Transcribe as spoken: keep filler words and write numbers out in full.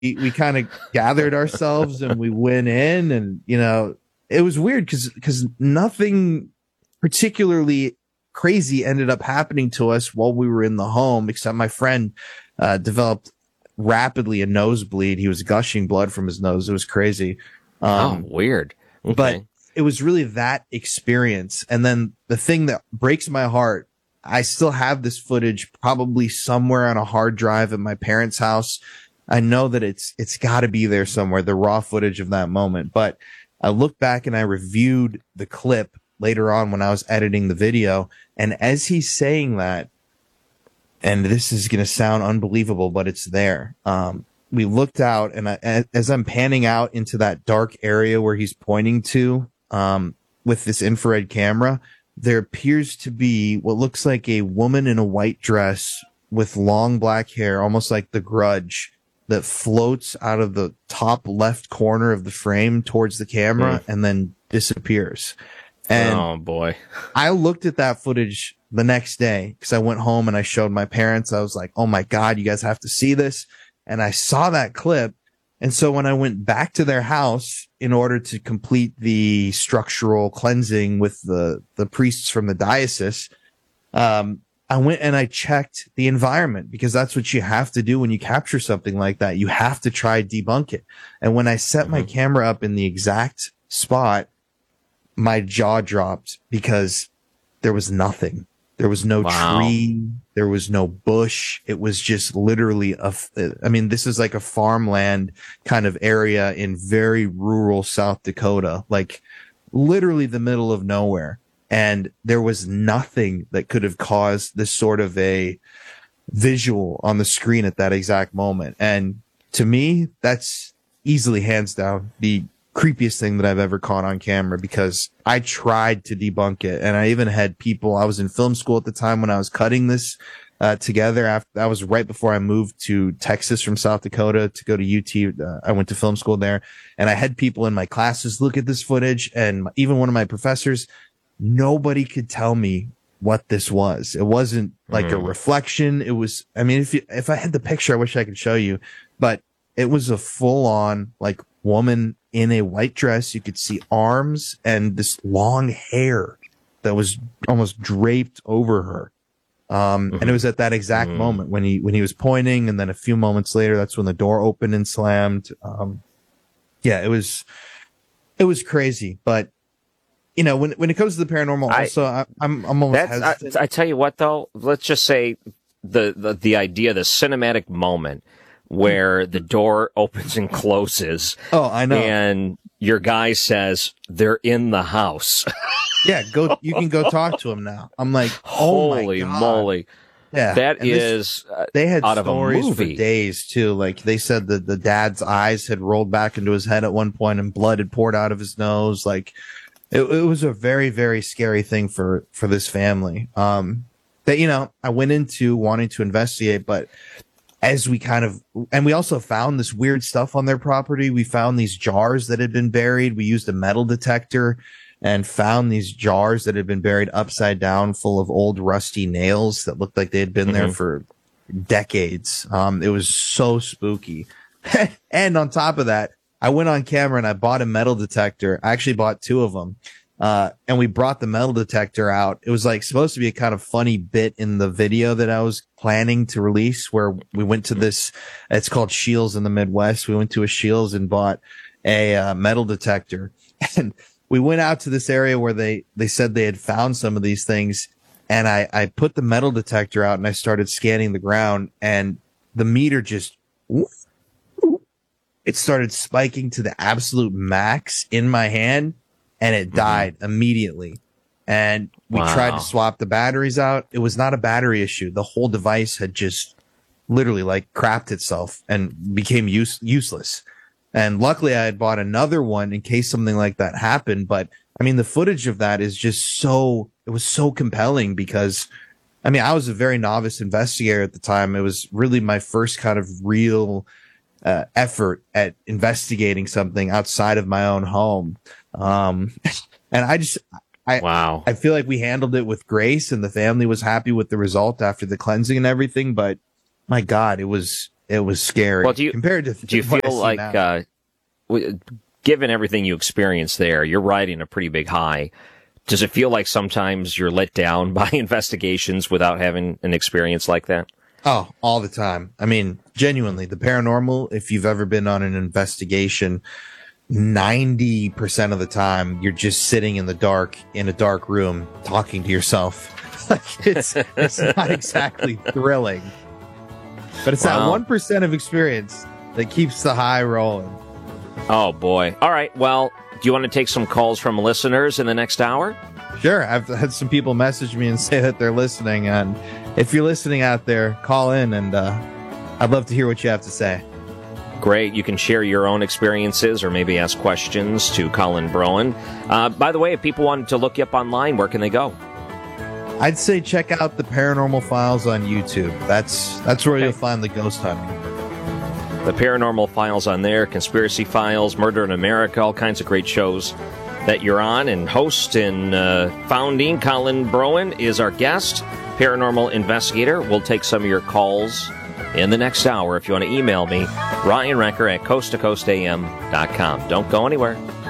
we kind of gathered ourselves and we went in, and, you know, it was weird because, because nothing particularly crazy ended up happening to us while we were in the home, except my friend, uh, developed rapidly a nosebleed. He was gushing blood from his nose. It was crazy. Um, oh, weird. Okay. But it was really that experience. And then the thing that breaks my heart, I still have this footage probably somewhere on a hard drive at my parents' house. I know that it's, it's gotta be there somewhere, the raw footage of that moment. But I looked back and I reviewed the clip later on when I was editing the video. And as he's saying that, and this is going to sound unbelievable, but it's there. Um, we looked out, and I, as I'm panning out into that dark area where he's pointing to, um, with this infrared camera, there appears to be what looks like a woman in a white dress with long black hair, almost like The Grudge, that floats out of the top left corner of the frame towards the camera mm. and then disappears. And oh boy, I looked at that footage the next day because I went home and I showed my parents. I was like, oh my God, you guys have to see this. And I saw that clip. And so when I went back to their house in order to complete the structural cleansing with the, the priests from the diocese, um, I went and I checked the environment, because that's what you have to do when you capture something like that. You have to try debunk it. And when I set mm-hmm. my camera up in the exact spot, my jaw dropped because there was nothing. There was no wow. tree. There was no bush. It was just literally a, I mean, this is like a farmland kind of area in very rural South Dakota, like literally the middle of nowhere. And there was nothing that could have caused this sort of a visual on the screen at that exact moment. And to me, that's easily hands down the creepiest thing that I've ever caught on camera, because I tried to debunk it. And I even had people, I was in film school at the time when I was cutting this uh, together. After that was right before I moved to Texas from South Dakota to go to U T. Uh, I went to film school there, and I had people in my classes look at this footage, and even one of my professors, nobody could tell me what this was. It wasn't like mm. a reflection. It was, I mean, if you, if I had the picture, I wish I could show you, but it was a full on like woman in a white dress. You could see arms and this long hair that was almost draped over her. Um, mm-hmm. and it was at that exact mm-hmm. moment when he, when he was pointing. And then a few moments later, that's when the door opened and slammed. Um, yeah, it was, it was crazy, but you know, when, when it comes to the paranormal, I, also, I, I'm, I'm almost hesitant. I, I tell you what though, let's just say the, the, the idea, the cinematic moment where the door opens and closes. Oh, I know. And your guy says they're in the house. Yeah, go. You can go talk to him now. I'm like, oh holy my God. moly! Yeah, that and is. This, they had out stories of a for movie. days too. Like they said that the dad's eyes had rolled back into his head at one point, and blood had poured out of his nose. Like it, it was a very, very scary thing for for this family. Um, that you know, I went into wanting to investigate, but as we kind of, and we also found this weird stuff on their property. We found these jars that had been buried. We used a metal detector and found these jars that had been buried upside down full of old rusty nails that looked like they had been mm-hmm. there for decades. Um, it was so spooky. And on top of that, I went on camera and I bought a metal detector. I actually bought two of them. Uh, and we brought the metal detector out. It was like supposed to be a kind of funny bit in the video that I was planning to release, where we went to this, it's called Shields in the Midwest. We went to a Shields and bought a uh, metal detector, and we went out to this area where they, they said they had found some of these things. And I, I put the metal detector out and I started scanning the ground, and the meter just, it started spiking to the absolute max in my hand. And it died mm-hmm. immediately. And we wow. tried to swap the batteries out. It was not a battery issue. The whole device had just literally like crapped itself and became use- useless. And luckily I had bought another one in case something like that happened. But I mean, the footage of that is just so, it was so compelling because I mean, I was a very novice investigator at the time. It was really my first kind of real uh, effort at investigating something outside of my own home. Um, and I just, I, wow. I feel like we handled it with grace, and the family was happy with the result after the cleansing and everything. But my God, it was, it was scary. Well, do you compared to do you what I feel see like, now. uh, w- given everything you experienced there, you're riding a pretty big high. Does it feel like sometimes you're let down by investigations without having an experience like that? Oh, all the time. I mean, genuinely, the paranormal, if you've ever been on an investigation, ninety percent of the time, you're just sitting in the dark, in a dark room, talking to yourself. Like, it's, it's not exactly thrilling. But it's that Wow. one percent of experience that keeps the high rolling. Oh, boy. All right. Well, do you want to take some calls from listeners in the next hour? Sure. I've had some people message me and say that they're listening. And if you're listening out there, call in, and uh, I'd love to hear what you have to say. Great. You can share your own experiences or maybe ask questions to Colin Broen. Uh, by the way, if people wanted to look you up online, where can they go? I'd say check out the Paranormal Files on YouTube. That's that's where Okay. you'll find the ghost hunting. The Paranormal Files on there, Conspiracy Files, Murder in America, all kinds of great shows that you're on. And host and uh, founding Colin Broen is our guest, paranormal investigator. We'll take some of your calls in the next hour. If you want to email me, Ryan Recker at coast to coast a m dot com. Don't go anywhere.